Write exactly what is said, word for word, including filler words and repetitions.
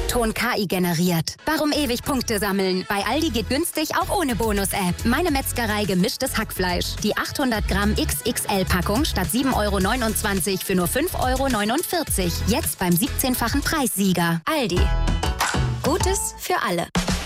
Ton K I generiert. Warum ewig Punkte sammeln? Bei Aldi geht günstig auch ohne Bonus-App. Meine Metzgerei gemischtes Hackfleisch. Die achthundert Gramm X X L-Packung statt sieben Euro neunundzwanzig für nur fünf Euro neunundvierzig. Jetzt beim siebzehnfachen Preissieger. Aldi. Gutes für alle.